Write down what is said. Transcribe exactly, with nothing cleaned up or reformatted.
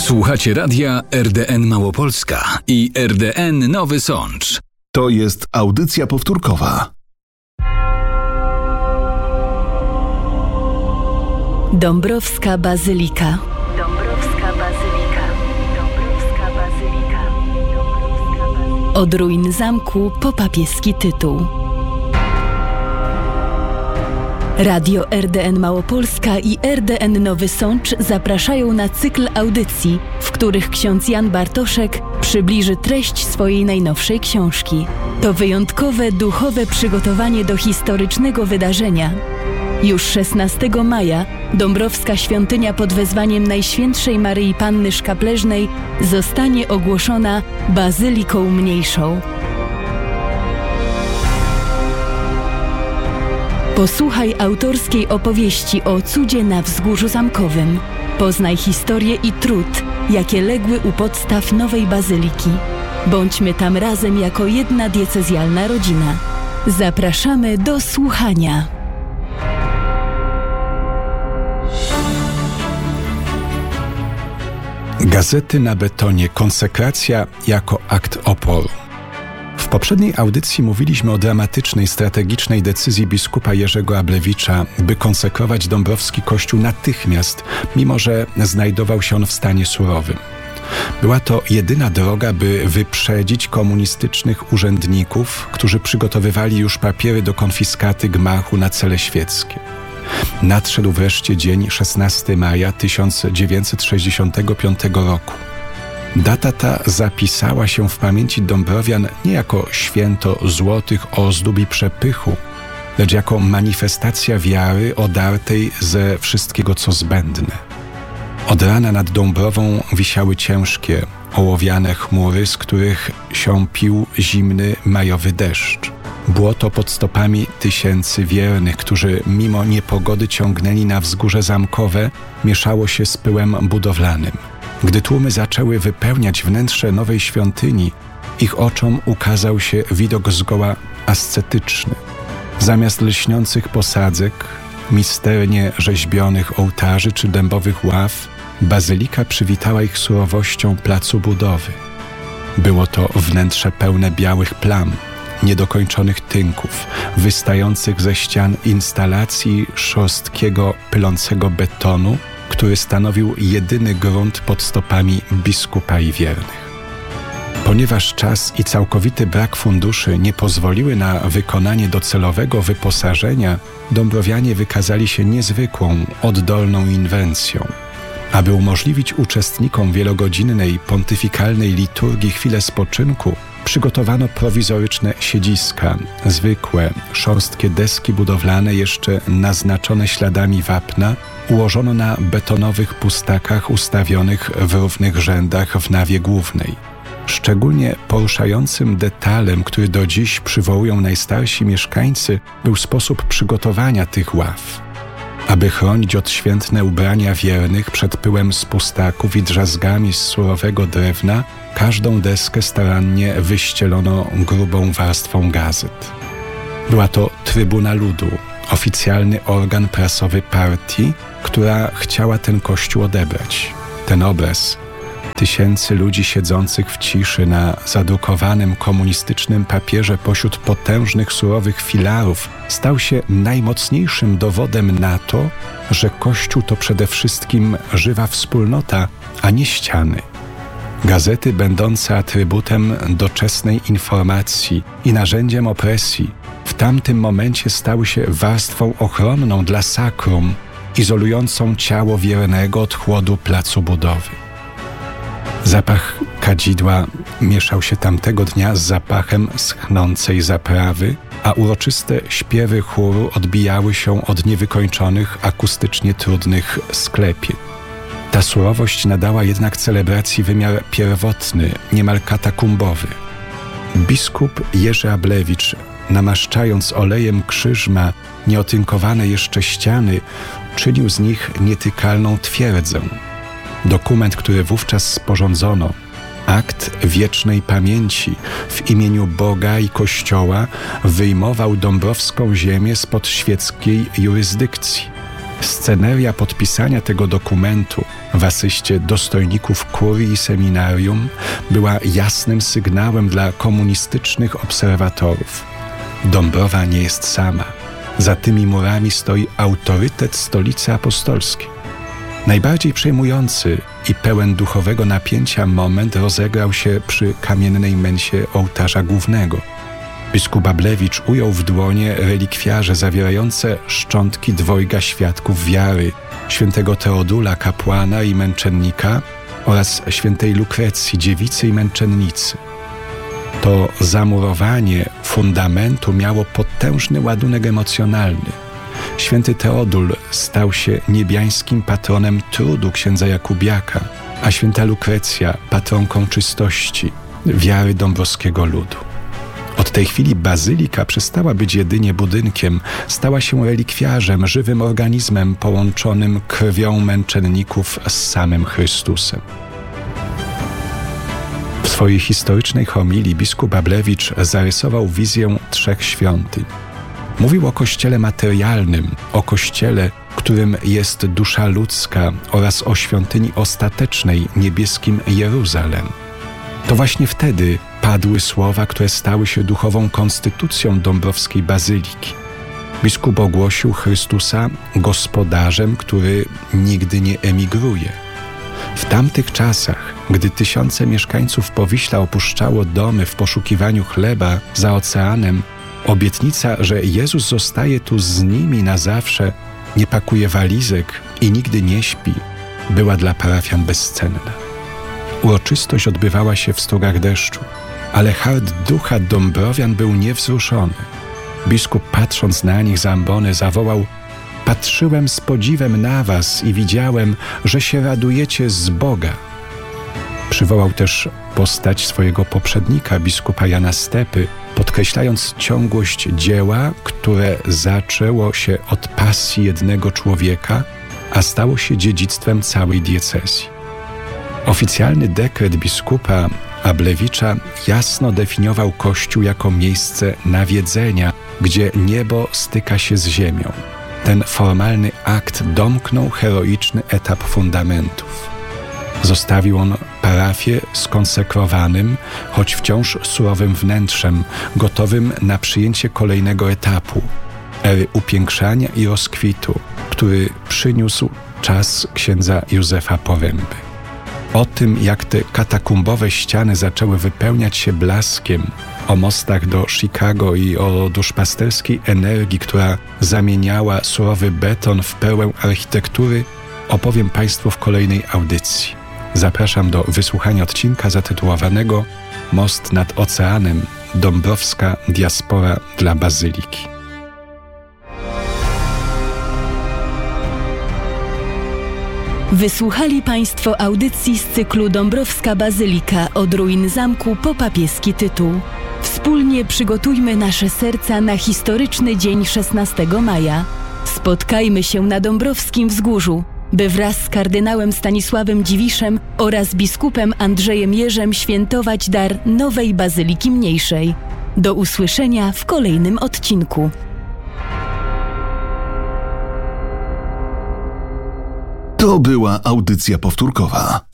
Słuchacie radia R D N Małopolska i R D N Nowy Sącz. To jest audycja powtórkowa. Dąbrowska Bazylika. Dąbrowska Bazylika. Dąbrowska Bazylika. Dąbrowska Bazylika. Od ruin zamku po papieski tytuł. Radio R D N Małopolska i R D N Nowy Sącz zapraszają na cykl audycji, w których ksiądz Jan Bartoszek przybliży treść swojej najnowszej książki. To wyjątkowe, duchowe przygotowanie do historycznego wydarzenia. Już szesnastego maja Dąbrowska Świątynia pod wezwaniem Najświętszej Maryi Panny Szkapleżnej zostanie ogłoszona Bazyliką Mniejszą. Posłuchaj autorskiej opowieści o cudzie na Wzgórzu Zamkowym. Poznaj historię i trud, jakie legły u podstaw nowej bazyliki. Bądźmy tam razem jako jedna diecezjalna rodzina. Zapraszamy do słuchania. Gazety na betonie. Konsekracja jako akt oporu. W poprzedniej audycji mówiliśmy o dramatycznej, strategicznej decyzji biskupa Jerzego Ablewicza, by konsekrować Dąbrowski Kościół natychmiast, mimo że znajdował się on w stanie surowym. Była to jedyna droga, by wyprzedzić komunistycznych urzędników, którzy przygotowywali już papiery do konfiskaty gmachu na cele świeckie. Nadszedł wreszcie dzień szesnastego maja tysiąc dziewięćset sześćdziesiątego piątego roku. Data ta zapisała się w pamięci Dąbrowian nie jako święto złotych ozdób i przepychu, lecz jako manifestacja wiary odartej ze wszystkiego, co zbędne. Od rana nad Dąbrową wisiały ciężkie, ołowiane chmury, z których siąpił zimny majowy deszcz. Błoto pod stopami tysięcy wiernych, którzy mimo niepogody ciągnęli na wzgórze zamkowe, mieszało się z pyłem budowlanym. Gdy tłumy zaczęły wypełniać wnętrze nowej świątyni, ich oczom ukazał się widok zgoła ascetyczny. Zamiast lśniących posadzek, misternie rzeźbionych ołtarzy czy dębowych ław, bazylika przywitała ich surowością placu budowy. Było to wnętrze pełne białych plam, niedokończonych tynków, wystających ze ścian instalacji szorstkiego, pylącego betonu, który stanowił jedyny grunt pod stopami biskupa i wiernych. Ponieważ czas i całkowity brak funduszy nie pozwoliły na wykonanie docelowego wyposażenia, Dąbrowianie wykazali się niezwykłą, oddolną inwencją. Aby umożliwić uczestnikom wielogodzinnej pontyfikalnej liturgii chwilę spoczynku, przygotowano prowizoryczne siedziska, zwykłe, szorstkie deski budowlane jeszcze naznaczone śladami wapna, ułożono na betonowych pustakach ustawionych w równych rzędach w nawie głównej. Szczególnie poruszającym detalem, który do dziś przywołują najstarsi mieszkańcy, był sposób przygotowania tych ław. Aby chronić odświętne ubrania wiernych przed pyłem z pustaków i drzazgami z surowego drewna, każdą deskę starannie wyścielono grubą warstwą gazet. Była to Trybuna Ludu, oficjalny organ prasowy partii, która chciała ten kościół odebrać. Ten obraz tysięcy ludzi siedzących w ciszy na zadrukowanym komunistycznym papierze pośród potężnych surowych filarów stał się najmocniejszym dowodem na to, że Kościół to przede wszystkim żywa wspólnota, a nie ściany. Gazety będące atrybutem doczesnej informacji i narzędziem opresji w tamtym momencie stały się warstwą ochronną dla sakrum, izolującą ciało wiernego od chłodu placu budowy. Zapach kadzidła mieszał się tamtego dnia z zapachem schnącej zaprawy, a uroczyste śpiewy chóru odbijały się od niewykończonych, akustycznie trudnych sklepień. Ta surowość nadała jednak celebracji wymiar pierwotny, niemal katakumbowy. Biskup Jerzy Ablewicz, namaszczając olejem krzyżma nieotynkowane jeszcze ściany, czynił z nich nietykalną twierdzę. Dokument, który wówczas sporządzono, akt wiecznej pamięci w imieniu Boga i Kościoła, wyjmował dąbrowską ziemię spod świeckiej jurysdykcji. Sceneria podpisania tego dokumentu w asyście dostojników kurii i seminarium, była jasnym sygnałem dla komunistycznych obserwatorów. Dąbrowa nie jest sama. Za tymi murami stoi autorytet stolicy apostolskiej. Najbardziej przejmujący i pełen duchowego napięcia moment rozegrał się przy kamiennej mensie ołtarza głównego. Biskup Ablewicz ujął w dłonie relikwiarze zawierające szczątki dwojga świadków wiary, świętego Teodula, kapłana i męczennika, oraz świętej Lukrecji, dziewicy i męczennicy. To zamurowanie fundamentu miało potężny ładunek emocjonalny. Święty Teodul stał się niebiańskim patronem trudu księdza Jakubiaka, a święta Lukrecja patronką czystości, wiary dąbrowskiego ludu. Od tej chwili bazylika przestała być jedynie budynkiem, stała się relikwiarzem, żywym organizmem połączonym krwią męczenników z samym Chrystusem. W swojej historycznej homilii biskup Ablewicz zarysował wizję trzech świątyń. Mówił o kościele materialnym, o kościele, którym jest dusza ludzka, oraz o świątyni ostatecznej, niebieskim Jeruzalem. To właśnie wtedy padły słowa, które stały się duchową konstytucją dąbrowskiej bazyliki. Biskup ogłosił Chrystusa gospodarzem, który nigdy nie emigruje. W tamtych czasach, gdy tysiące mieszkańców Powiśla opuszczało domy w poszukiwaniu chleba za oceanem, obietnica, że Jezus zostaje tu z nimi na zawsze, nie pakuje walizek i nigdy nie śpi, była dla parafian bezcenna. Uroczystość odbywała się w strugach deszczu, ale hart ducha dąbrowian był niewzruszony. Biskup, patrząc na nich z ambony, zawołał: „Patrzyłem z podziwem na was i widziałem, że się radujecie z Boga”. Przywołał też postać swojego poprzednika, biskupa Jana Stepy, podkreślając ciągłość dzieła, które zaczęło się od pasji jednego człowieka, a stało się dziedzictwem całej diecezji. Oficjalny dekret biskupa Ablewicza jasno definiował Kościół jako miejsce nawiedzenia, gdzie niebo styka się z ziemią. Ten formalny akt domknął heroiczny etap fundamentów. Zostawił on parafię skonsekrowanym, choć wciąż surowym wnętrzem, gotowym na przyjęcie kolejnego etapu, ery upiększania i rozkwitu, który przyniósł czas księdza Józefa Poręby. O tym, jak te katakumbowe ściany zaczęły wypełniać się blaskiem, o mostach do Chicago i o duszpasterskiej energii, która zamieniała surowy beton w pełę architektury, opowiem Państwu w kolejnej audycji. Zapraszam do wysłuchania odcinka zatytułowanego „Most nad oceanem. Dąbrowska diaspora dla bazyliki”. Wysłuchali Państwo audycji z cyklu Dąbrowska Bazylika od ruin zamku po papieski tytuł. Wspólnie przygotujmy nasze serca na historyczny dzień szesnastego maja. Spotkajmy się na Dąbrowskim Wzgórzu, by wraz z kardynałem Stanisławem Dziwiszem oraz biskupem Andrzejem Jerzem świętować dar nowej Bazyliki Mniejszej. Do usłyszenia w kolejnym odcinku. To była audycja powtórkowa.